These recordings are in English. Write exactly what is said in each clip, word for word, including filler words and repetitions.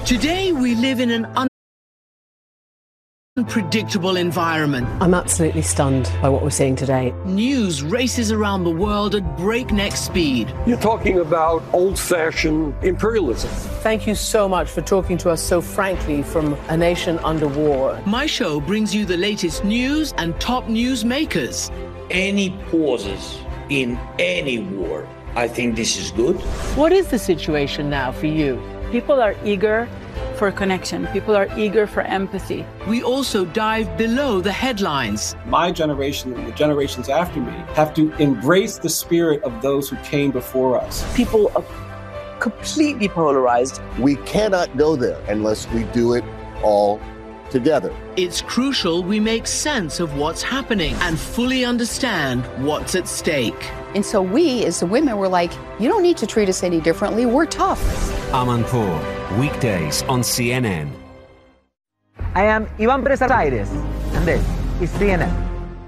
Today we live in an un- unpredictable environment. I'm absolutely stunned by what we're seeing today. News races around the world at breakneck speed. You're talking about old-fashioned imperialism. Thank you so much for talking to us so frankly from a nation under war. My show brings you the latest news and top news makers. Any pauses in any war, I think this is good. What is the situation now for you? People are eager for connection. People are eager for empathy. We also dive below the headlines. My generation and the generations after me have to embrace the spirit of those who came before us. People are completely polarized. We cannot go there unless we do it all together. It's crucial we make sense of what's happening and fully understand what's at stake. And so we, as the women, were like, you don't need to treat us any differently. We're tough. Amanpour, weekdays on C N N. I am Ivan Perez Aires, and this is C N N.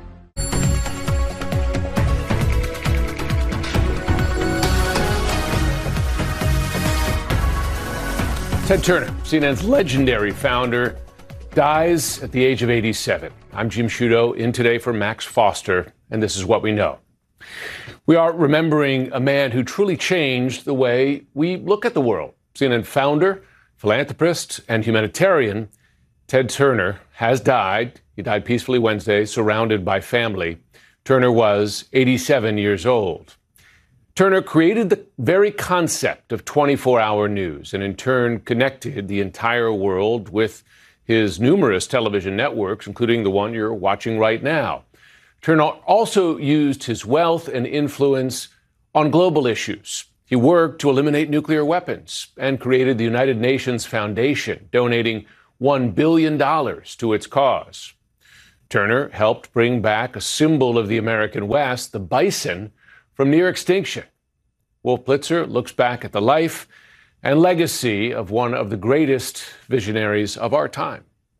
Ted Turner, C N N's legendary founder, dies at the age of eighty-seven. I'm Jim Sciutto, in today for Max Foster, and this is what we know. We are remembering a man who truly changed the way we look at the world. C N N founder, philanthropist, and humanitarian Ted Turner has died. He died peacefully Wednesday, surrounded by family. Turner was eighty-seven years old. Turner created the very concept of twenty-four hour news and in turn connected the entire world with his numerous television networks, including the one you're watching right now. Turner also used his wealth and influence on global issues. He worked to eliminate nuclear weapons and created the United Nations Foundation, donating one billion dollars to its cause. Turner helped bring back a symbol of the American West, the bison, from near extinction. Wolf Blitzer looks back at the life and legacy of one of the greatest visionaries of our time.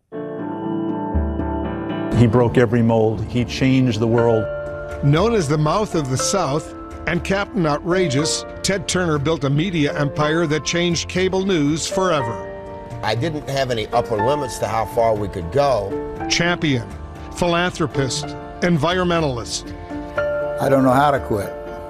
He broke every mold. He changed the world. Known as the Mouth of the South and Captain Outrageous, Ted Turner built a media empire that changed cable news forever. I didn't have any upper limits to how far we could go. Champion, philanthropist, environmentalist. I don't know how to quit.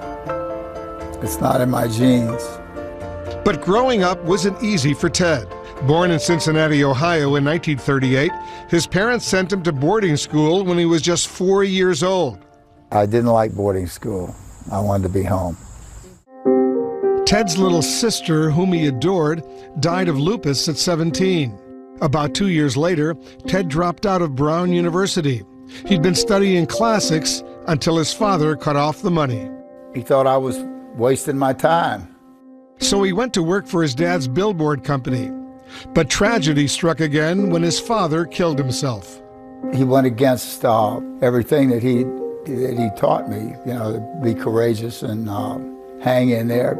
It's not in my genes. But growing up wasn't easy for Ted. Born in Cincinnati, Ohio in nineteen thirty-eight, his parents sent him to boarding school when he was just four years old. I didn't like boarding school. I wanted to be home. Ted's little sister, whom he adored, died of lupus at seventeen. About two years later, Ted dropped out of Brown University. He'd been studying classics until his father cut off the money. He thought I was wasting my time. So he went to work for his dad's billboard company. But tragedy struck again when his father killed himself. He went against uh, everything that he that he taught me, you know, to be courageous and uh, hang in there.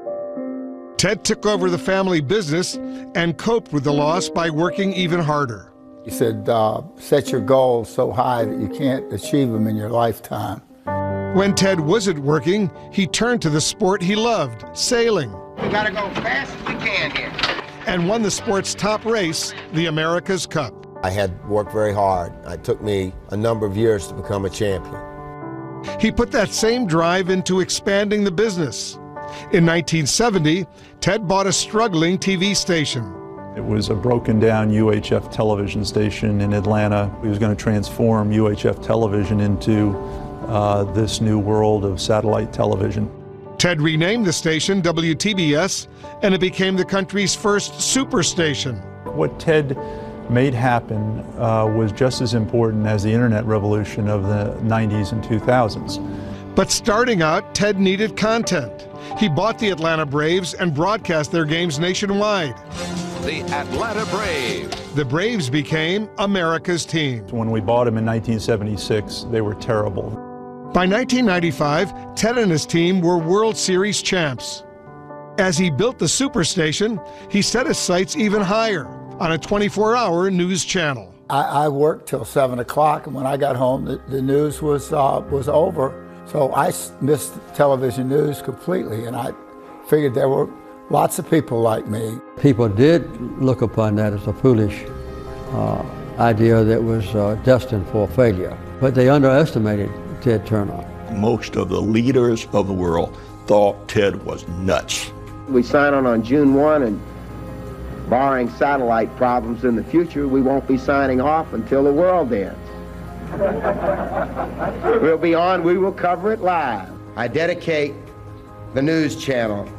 Ted took over the family business and coped with the loss by working even harder. He said, uh, set your goals so high that you can't achieve them in your lifetime. When Ted wasn't working, he turned to the sport he loved, sailing. We gotta go fast as we can here. And won the sport's top race, the America's Cup. I had worked very hard. It took me a number of years to become a champion. He put that same drive into expanding the business. In nineteen seventy, Ted bought a struggling T V station. It was a broken down U H F television station in Atlanta. He was going to transform U H F television into uh, this new world of satellite television. Ted renamed the station W T B S, and it became the country's first superstation. What Ted made happen uh, was just as important as the internet revolution of the nineties and two thousands. But starting out, Ted needed content. He bought the Atlanta Braves and broadcast their games nationwide. The Atlanta Braves. The Braves became America's team. When we bought them in nineteen seventy-six, they were terrible. By nineteen ninety-five, Ted and his team were World Series champs. As he built the superstation, he set his sights even higher on a twenty-four hour news channel. I, I worked till seven o'clock, and when I got home, the, the news was uh, was over. So I missed television news completely, and I figured there were Lots of people like me. People did look upon that as a foolish uh, idea that was uh, destined for failure, but they underestimated Ted Turner. Most of the leaders of the world thought Ted was nuts. We sign on on June first, and barring satellite problems in the future, we won't be signing off until the world ends. We'll be on, we will cover it live. I dedicate the news channel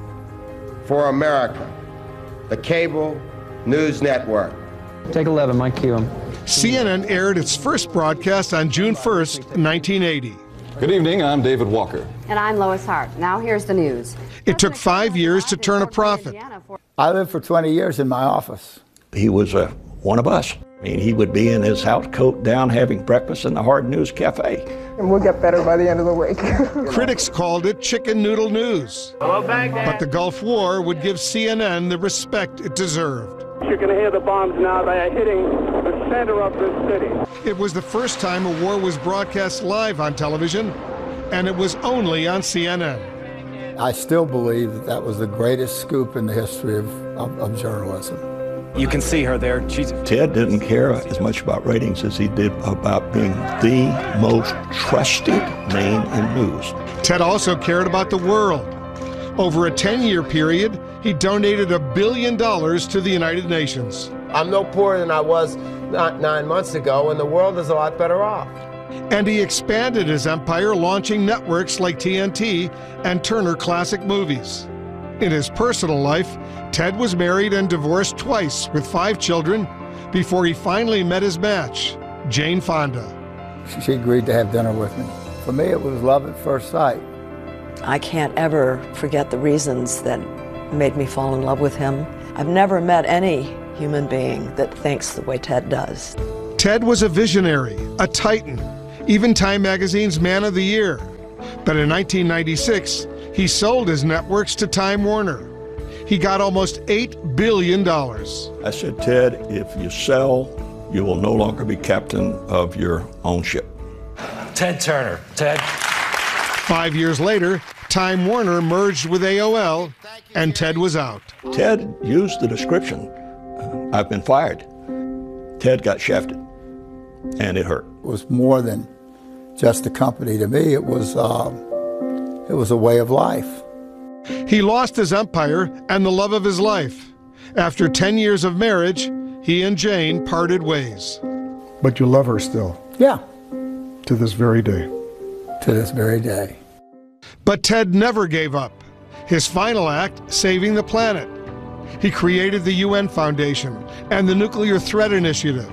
for America, the cable news network. Take eleven, Mike Keelam. C N N aired its first broadcast on June first, nineteen eighty. Good evening, I'm David Walker. And I'm Lois Hart. Now here's the news. It took five years to turn a profit. I lived for twenty years in my office. He was uh, one of us. I mean, he would be in his house coat down having breakfast in the Hard News Cafe. And we'll get better by the end of the week. Critics called it chicken noodle news. But the Gulf War would give C N N the respect it deserved. You can hear the bombs now. They are hitting the center of this city. It was the first time a war was broadcast live on television, and it was only on C N N. I still believe that that was the greatest scoop in the history of, of, of journalism. You can see her there. She's... Ted didn't care as much about ratings as he did about being the most trusted name in news. Ted also cared about the world. Over a ten-year period, he donated a billion dollars to the United Nations. I'm no poorer than I was not nine months ago, and the world is a lot better off. And he expanded his empire, launching networks like T N T and Turner Classic Movies. In his personal life, Ted was married and divorced twice with five children before he finally met his match, Jane Fonda. She agreed to have dinner with me. For me, it was love at first sight. I can't ever forget the reasons that made me fall in love with him. I've never met any human being that thinks the way Ted does. Ted was a visionary, a titan, even Time Magazine's Man of the Year. But in nineteen ninety-six, he sold his networks to Time Warner. He got almost eight billion dollars. I said, Ted, if you sell, you will no longer be captain of your own ship. Ted Turner. Ted. Five years later, Time Warner merged with A O L, and Ted was out. Ted used the description, uh, I've been fired. Ted got shafted, and it hurt. It was more than just a company to me. It was, uh, it was a way of life. He lost his empire and the love of his life. After ten years of marriage, he and Jane parted ways. But you love her still? Yeah. To this very day? To this very day. But Ted never gave up. His final act, saving the planet. He created the U N Foundation and the Nuclear Threat Initiative.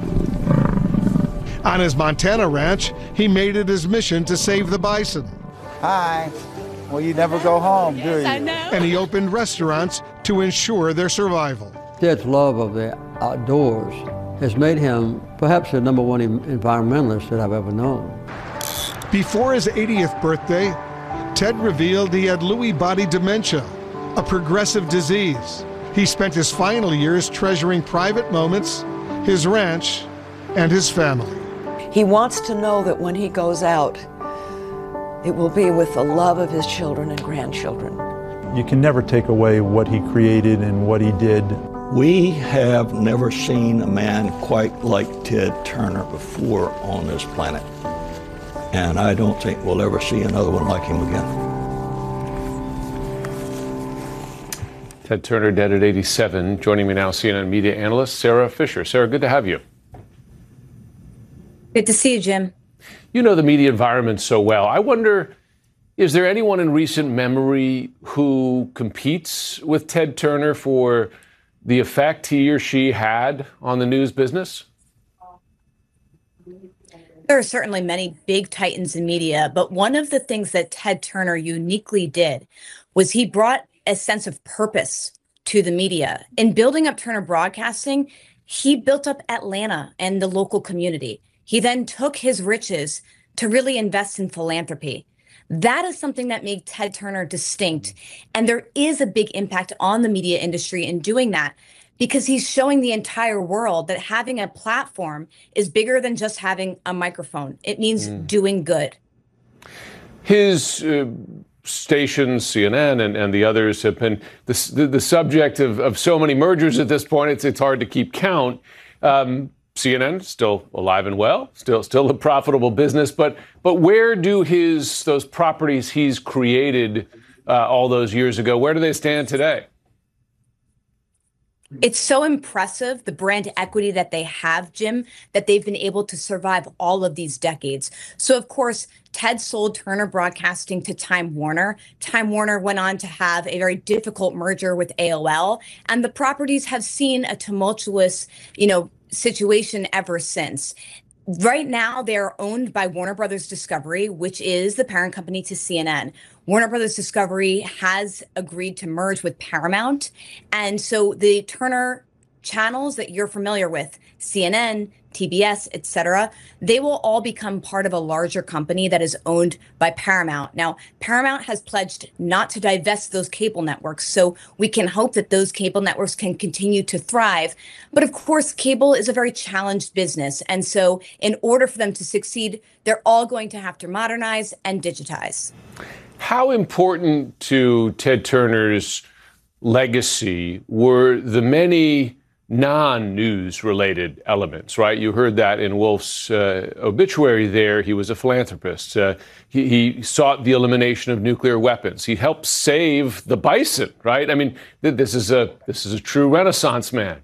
On his Montana ranch, he made it his mission to save the bison. Hi. Well, you never go home, do you? Yes, I know. And he opened restaurants to ensure their survival. Ted's love of the outdoors has made him perhaps the number one environmentalist that I've ever known. Before his eightieth birthday, Ted revealed he had Lewy body dementia, a progressive disease. He spent his final years treasuring private moments, his ranch, and his family. He wants to know that when he goes out, it will be with the love of his children and grandchildren. You can never take away what he created and what he did. We have never seen a man quite like Ted Turner before on this planet. And I don't think we'll ever see another one like him again. Ted Turner, dead at eighty-seven. Joining me now, C N N media analyst Sarah Fisher. Sarah, good to have you. Good to see you, Jim. You know the media environment so well. I wonder, is there anyone in recent memory who competes with Ted Turner for the effect he or she had on the news business? There are certainly many big titans in media, but one of the things that Ted Turner uniquely did was he brought a sense of purpose to the media. In building up Turner Broadcasting, he built up Atlanta and the local community. He then took his riches to really invest in philanthropy. That is something that made Ted Turner distinct. And there is a big impact on the media industry in doing that, because he's showing the entire world that having a platform is bigger than just having a microphone. It means mm. doing good. His uh, stations, C N N and, and the others, have been the, the, the subject of, of so many mergers at this point, it's, it's hard to keep count. Um, C N N still alive and well, still still a profitable business, but but where do his those properties he's created uh, all those years ago, where do they stand today? It's so impressive, the brand equity that they have, Jim, that they've been able to survive all of these decades. So, of course, Ted sold Turner Broadcasting to Time Warner. Time Warner went on to have a very difficult merger with A O L, and the properties have seen a tumultuous, you know, situation ever since. Right now, they're owned by Warner Brothers Discovery, which is the parent company to C N N. Warner Brothers Discovery has agreed to merge with Paramount. And so the Turner channels that you're familiar with, C N N, T B S, et cetera, they will all become part of a larger company that is owned by Paramount. Now, Paramount has pledged not to divest those cable networks, so we can hope that those cable networks can continue to thrive. But of course, cable is a very challenged business. And so in order for them to succeed, they're all going to have to modernize and digitize. How important to Ted Turner's legacy were the many non-news related elements, right? You heard that in Wolf's uh, obituary there. He was a philanthropist. Uh, he, he sought the elimination of nuclear weapons. He helped save the bison, right? I mean, th- this is a this is a true Renaissance man.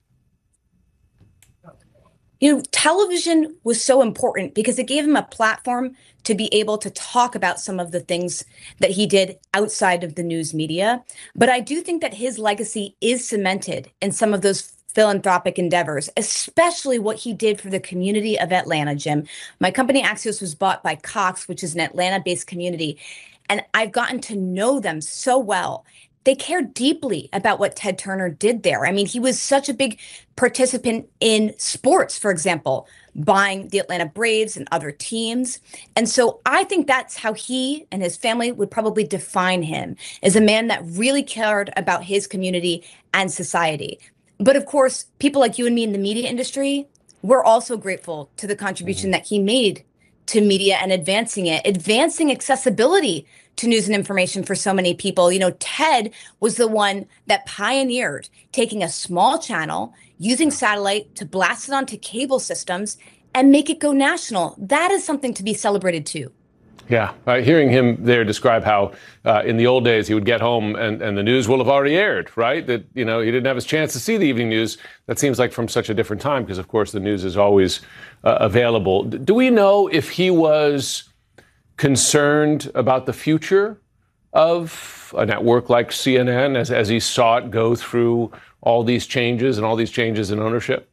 You know, television was so important because it gave him a platform to be able to talk about some of the things that he did outside of the news media. But I do think that his legacy is cemented in some of those philanthropic endeavors, especially what he did for the community of Atlanta, Jim. My company Axios was bought by Cox, which is an Atlanta-based community, and I've gotten to know them so well. They care deeply about what Ted Turner did there. I mean, he was such a big participant in sports, for example, buying the Atlanta Braves and other teams. And so I think that's how he and his family would probably define him, as a man that really cared about his community and society. But of course, people like you and me in the media industry, we're also grateful to the contribution that he made to media and advancing it, advancing accessibility to news and information for so many people. You know, Ted was the one that pioneered taking a small channel, using satellite to blast it onto cable systems and make it go national. That is something to be celebrated too. Yeah, uh, hearing him there describe how uh, in the old days he would get home and, and the news will have already aired, right? That, you know, he didn't have his chance to see the evening news. That seems like from such a different time because, of course, the news is always uh, available. D- do we know if he was concerned about the future of a network like C N N as, as he saw it go through all these changes and all these changes in ownership?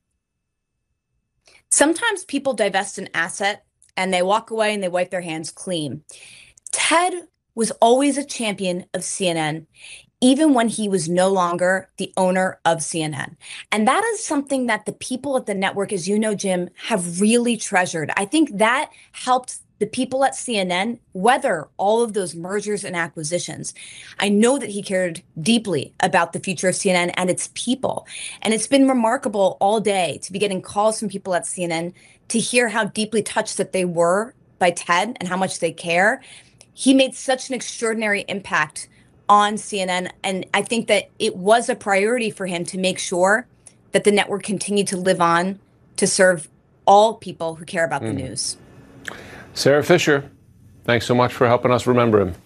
Sometimes people divest an asset and they walk away and they wipe their hands clean. Ted was always a champion of C N N, even when he was no longer the owner of C N N. And that is something that the people at the network, as you know, Jim, have really treasured. I think that helped the people at C N N weather all of those mergers and acquisitions. I know that he cared deeply about the future of C N N and its people. And it's been remarkable all day to be getting calls from people at C N N to hear how deeply touched that they were by Ted and how much they care. He made such an extraordinary impact on C N N. And I think that it was a priority for him to make sure that the network continued to live on to serve all people who care about mm. the news. Sarah Fisher, thanks so much for helping us remember him.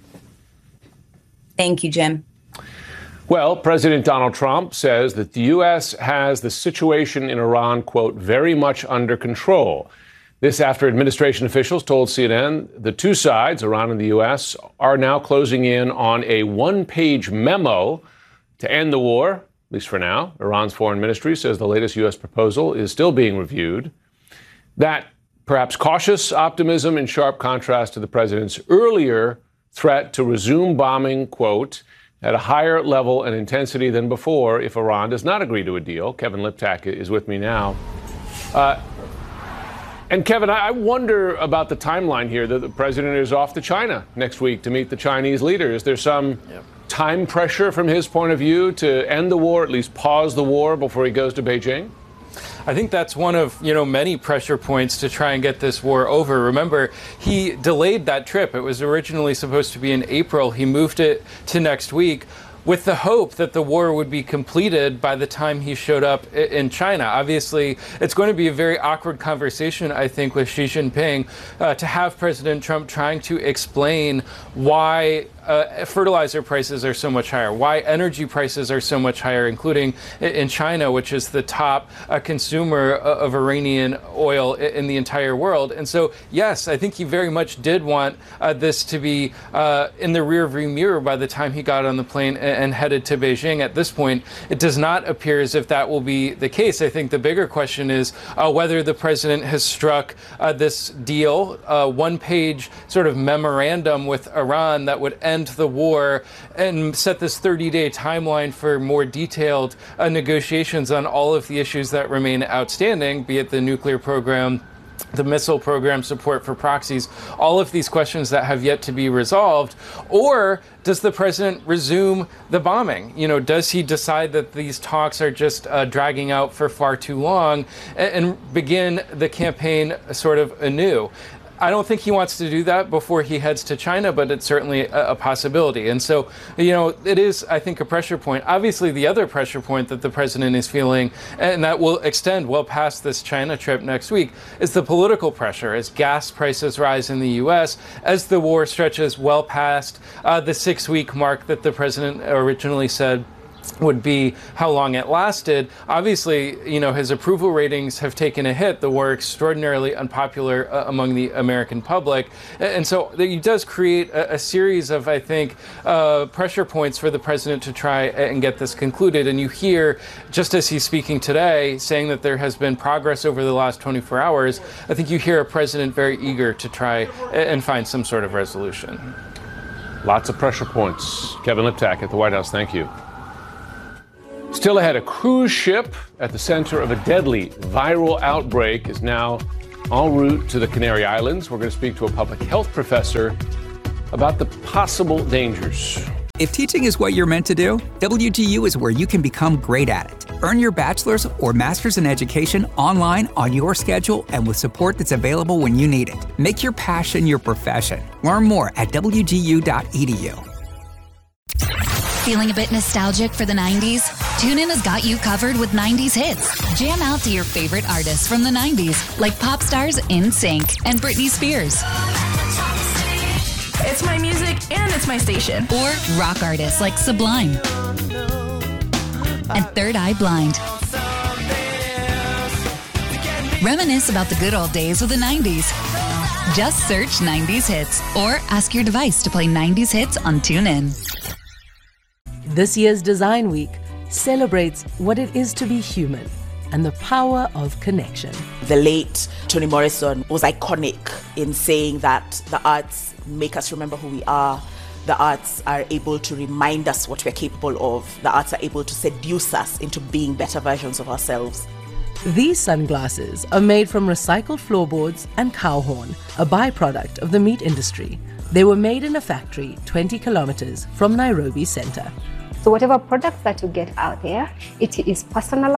Thank you, Jim. Well, President Donald Trump says that the U S has the situation in Iran, quote, very much under control. This after administration officials told C N N the two sides, Iran and the U S, are now closing in on a one-page memo to end the war, at least for now. Iran's foreign ministry says the latest U S proposal is still being reviewed. That perhaps cautious optimism in sharp contrast to the president's earlier threat to resume bombing, quote, at a higher level and intensity than before if Iran does not agree to a deal. Kevin Liptak is with me now. Uh, and Kevin, I wonder about the timeline here that the president is off to China next week to meet the Chinese leader. Is there some yep. time pressure from his point of view to end the war, at least pause the war before he goes to Beijing? I think that's one of, you know, many pressure points to try and get this war over. Remember, he delayed that trip. It was originally supposed to be in April. He moved it to next week with the hope that the war would be completed by the time he showed up in China. Obviously, it's going to be a very awkward conversation, I think, with Xi Jinping uh, to have President Trump trying to explain why Uh, fertilizer prices are so much higher, why energy prices are so much higher, including in China, which is the top uh, consumer of Iranian oil in the entire world. And so, yes, I think he very much did want uh, this to be uh, in the rearview mirror by the time he got on the plane and, and headed to Beijing. At this point, it does not appear as if that will be the case. I think the bigger question is uh, whether the president has struck uh, this deal, uh, one-page sort of memorandum with Iran that would end the war and set this thirty-day timeline for more detailed uh, negotiations on all of the issues that remain outstanding, be it the nuclear program, the missile program, support for proxies, all of these questions that have yet to be resolved? Or does the president resume the bombing? You know, does he decide that these talks are just uh, dragging out for far too long and, and begin the campaign sort of anew? I don't think he wants to do that before he heads to China, but it's certainly a, a possibility. And so, you know, it is, I think, a pressure point. Obviously, the other pressure point that the president is feeling, and that will extend well past this China trip next week, is the political pressure as gas prices rise in the U S, as the war stretches well past uh, the six-week mark that the president originally said would be how long it lasted. Obviously, you know, his approval ratings have taken a hit. The war extraordinarily unpopular uh, among the American public. And so it does create a, a series of, I think, uh, pressure points for the president to try and get this concluded. And you hear, just as he's speaking today, saying that there has been progress over the last twenty-four hours, I think you hear a president very eager to try and find some sort of resolution. Lots of pressure points. Kevin Liptak at the White House, thank you. Still ahead, a cruise ship at the center of a deadly viral outbreak is now en route to the Canary Islands. We're going to speak to a public health professor about the possible dangers. If teaching is what you're meant to do, W G U is where you can become great at it. Earn your bachelor's or master's in education online on your schedule and with support that's available when you need it. Make your passion your profession. Learn more at W G U dot E D U. Feeling a bit nostalgic for the nineties? TuneIn has got you covered with nineties hits. Jam out to your favorite artists from the nineties, like pop stars N Sync and Britney Spears. It's my music and it's my station. Or rock artists like Sublime and Third Eye Blind. Reminisce about the good old days of the nineties. Just search nineties hits or ask your device to play nineties hits on TuneIn. This year's Design Week celebrates what it is to be human and the power of connection. The late Toni Morrison was iconic in saying that the arts make us remember who we are. The arts are able to remind us what we're capable of. The arts are able to seduce us into being better versions of ourselves. These sunglasses are made from recycled floorboards and cow horn, a byproduct of the meat industry. They were made in a factory twenty kilometers from Nairobi Center. So whatever products that you get out there, it is personalized.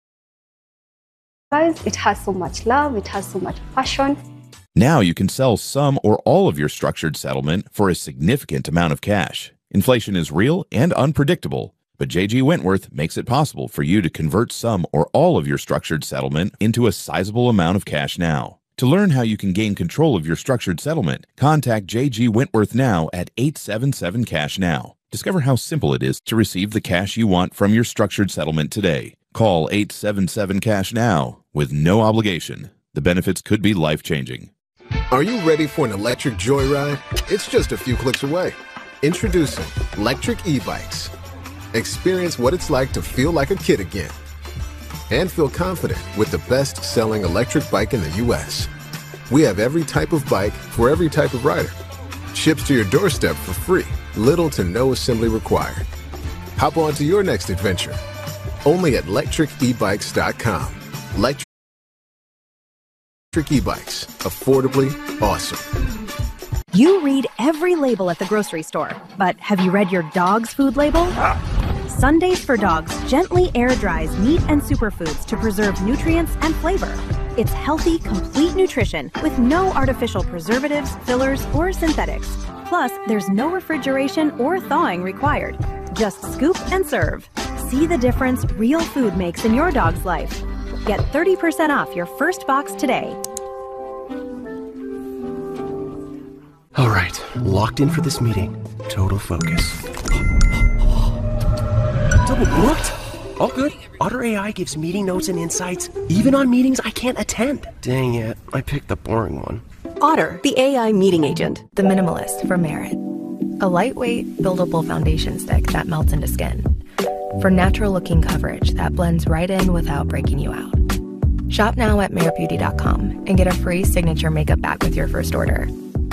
It has so much love. It has so much passion. Now you can sell some or all of your structured settlement for a significant amount of cash. Inflation is real and unpredictable, but J G Wentworth makes it possible for you to convert some or all of your structured settlement into a sizable amount of cash now. To learn how you can gain control of your structured settlement, contact J G Wentworth now at eight seven seven cash now. Discover how simple it is to receive the cash you want from your structured settlement today. Call eight seven seven cash now with no obligation. The benefits could be life-changing. Are you ready for an electric joyride? It's just a few clicks away. Introducing Lectric E-Bikes. Experience what it's like to feel like a kid again. And feel confident with the best-selling electric bike in the U S. We have every type of bike for every type of rider. Ships to your doorstep for free. Little to no assembly required. Hop on to your next adventure. Only at lectric e bikes dot com. Lectric E-Bikes. Affordably awesome. You read every label at the grocery store, but have you read your dog's food label? Sundays for Dogs gently air dries meat and superfoods to preserve nutrients and flavor. It's healthy, complete nutrition with no artificial preservatives, fillers, or synthetics. Plus, there's no refrigeration or thawing required. Just scoop and serve. See the difference real food makes in your dog's life. Get thirty percent off your first box today. All right, locked in for this meeting. Total focus. Double booked? All good. Otter A I gives meeting notes and insights, even on meetings I can't attend. Dang it, I picked the boring one. Otter, the A I meeting agent. The Minimalist from Merit. A lightweight, buildable foundation stick that melts into skin. For natural-looking coverage that blends right in without breaking you out. Shop now at merit beauty dot com and get a free signature makeup bag with your first order.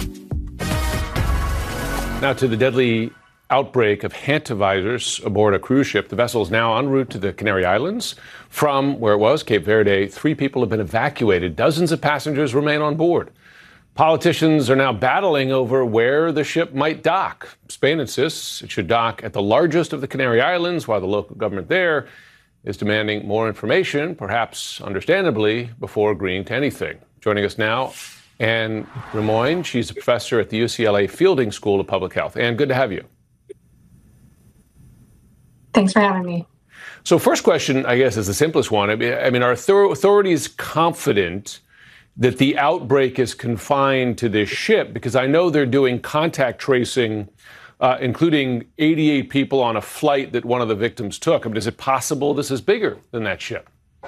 Now to the deadly outbreak of hantavirus aboard a cruise ship. The vessel is now en route to the Canary Islands. From where it was, Cape Verde, three people have been evacuated. Dozens of passengers remain on board. Politicians are now battling over where the ship might dock. Spain insists it should dock at the largest of the Canary Islands, while the local government there is demanding more information, perhaps understandably, before agreeing to anything. Joining us now, Anne Rimoin. She's a professor at the U C L A Fielding School of Public Health. Anne, good to have you. Thanks for having me. So first question, I guess, is the simplest one. I mean, I mean are authorities confident that the outbreak is confined to this ship? Because I know they're doing contact tracing, uh, including eighty-eight people on a flight that one of the victims took. I mean, is it possible this is bigger than that ship?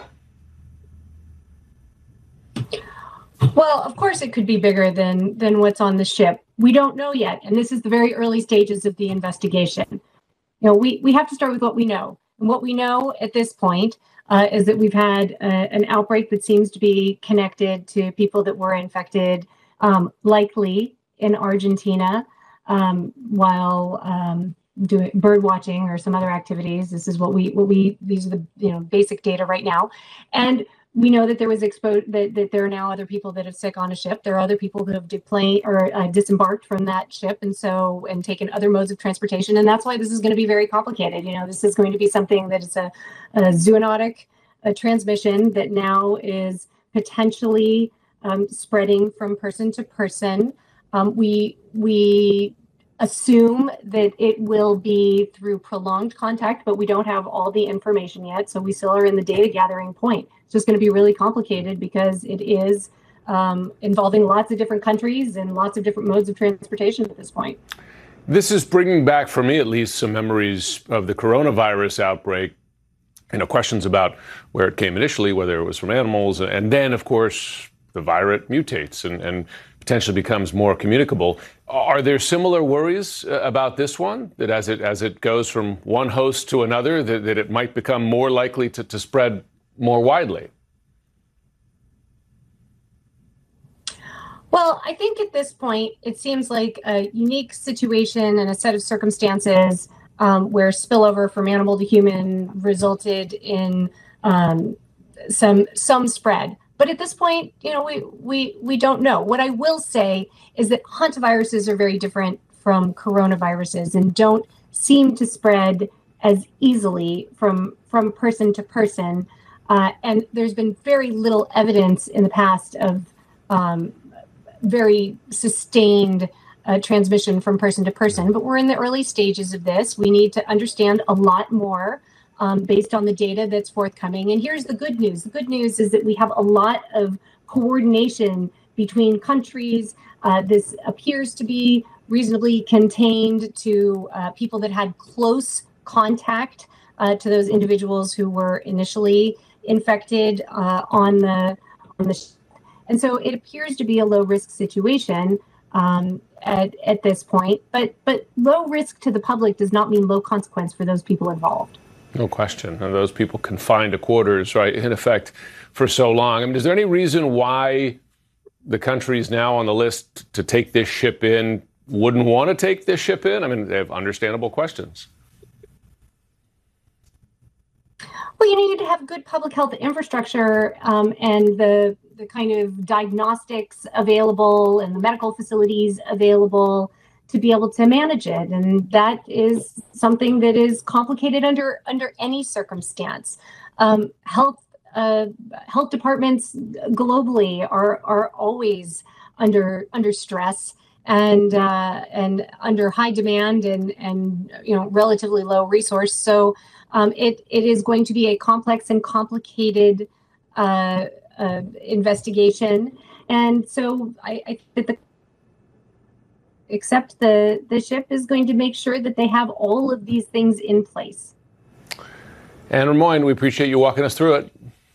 Well, of course it could be bigger than than what's on the ship. We don't know yet, and this is the very early stages of the investigation. You know, we, we have to start with what we know. And what we know at this point uh, is that we've had uh, an outbreak that seems to be connected to people that were infected, um, likely in Argentina, um, while um, doing bird watching or some other activities. This is what we what we these are the you know basic data right now, and we know that there was exposed that, that there are now other people that are sick on a ship. There are other people that have deplaned or uh, disembarked from that ship, and so and taken other modes of transportation. And that's why this is going to be very complicated. You know, this is going to be something that is a, a zoonotic a transmission that now is potentially um, spreading from person to person. Um, we we assume that it will be through prolonged contact, but we don't have all the information yet. So we still are in the data gathering point. It's just going to be really complicated because it is um, involving lots of different countries and lots of different modes of transportation at this point. This is bringing back, for me at least, some memories of the coronavirus outbreak. You know, questions about where it came initially, whether it was from animals, and then, of course, the virus mutates and, and potentially becomes more communicable. Are there similar worries about this one, that as it as it goes from one host to another, that, that it might become more likely to, to spread more widely? Well, I think at this point, it seems like a unique situation and a set of circumstances um, where spillover from animal to human resulted in um, some some spread. But at this point, you know, we, we, we don't know. What I will say is that hantaviruses are very different from coronaviruses and don't seem to spread as easily from, from person to person. Uh, and there's been very little evidence in the past of um, very sustained uh, transmission from person to person. But we're in the early stages of this. We need to understand a lot more Um, based on the data that's forthcoming. And here's the good news. The good news is that we have a lot of coordination between countries. Uh, this appears to be reasonably contained to uh, people that had close contact uh, to those individuals who were initially infected uh, on the on the ship. And so it appears to be a low risk situation um, at, at this point. But but low risk to the public does not mean low consequence for those people involved. No question. And those people confined to quarters, right, in effect, for so long. I mean, is there any reason why the countries now on the list to take this ship in wouldn't want to take this ship in? I mean, they have understandable questions. Well, you need to have good public health infrastructure um, and the the kind of diagnostics available and the medical facilities available to be able to manage it. And that is something that is complicated under under any circumstance. Um, health uh, health departments globally are are always under under stress and uh, and under high demand and and you know relatively low resource. So um, it it is going to be a complex and complicated uh, uh, investigation. And so I, I think that the except the the ship is going to make sure that they have all of these things in place. Anne Rimoin, we appreciate you walking us through it.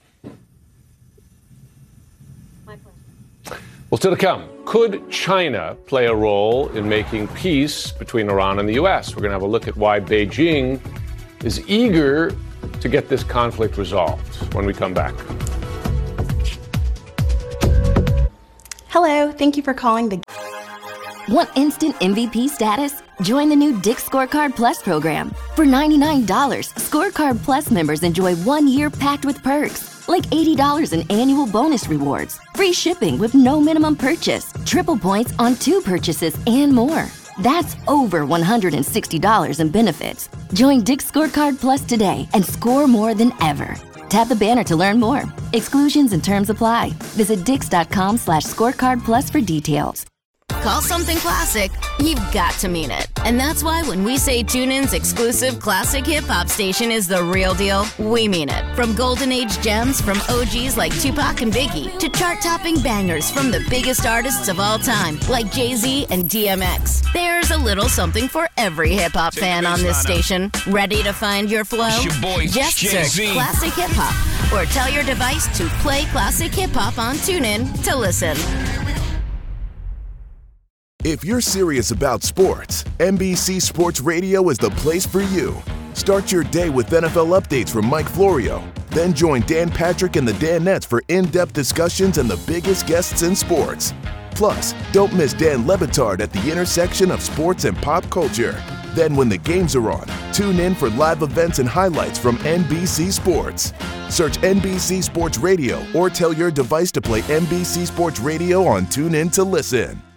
My pleasure. Well, still to come, could China play a role in making peace between Iran and the U S? We're going to have a look at why Beijing is eager to get this conflict resolved when we come back. Hello, thank you for calling the... Want instant M V P status? Join the new Dick's Scorecard Plus program. For ninety-nine dollars, Scorecard Plus members enjoy one year packed with perks, like eighty dollars in annual bonus rewards, free shipping with no minimum purchase, triple points on two purchases, and more. That's over one hundred sixty dollars in benefits. Join Dick's Scorecard Plus today and score more than ever. Tap the banner to learn more. Exclusions and terms apply. Visit dix.com slash scorecard plus for details. Call something classic, you've got to mean it. And that's why when we say TuneIn's exclusive classic hip-hop station is the real deal, we mean it. From golden age gems from O Gs like Tupac and Biggie to chart-topping bangers from the biggest artists of all time like Jay-Z and D M X. There's a little something for every hip-hop fan on this station. Ready to find your flow? Your boy, Just Jay-Z. search Classic Hip-Hop or tell your device to play Classic Hip-Hop on TuneIn to listen. If you're serious about sports, N B C Sports Radio is the place for you. Start your day with N F L updates from Mike Florio. Then join Dan Patrick and the Danettes for in-depth discussions and the biggest guests in sports. Plus, don't miss Dan Le Batard at the intersection of sports and pop culture. Then when the games are on, tune in for live events and highlights from N B C Sports. Search N B C Sports Radio or tell your device to play N B C Sports Radio on TuneIn to listen.